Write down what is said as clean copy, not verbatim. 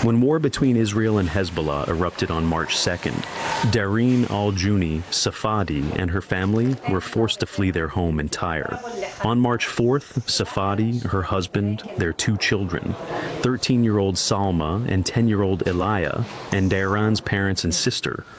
When war between Israel and Hezbollah erupted on March 2nd, Dareen al-Juni Safadi and her family were forced to flee their home in Tyre. On March 4th, Safadi, her husband, their two children, 13-year-old Salma and 10-year-old Elia, and Dareen's parents and sister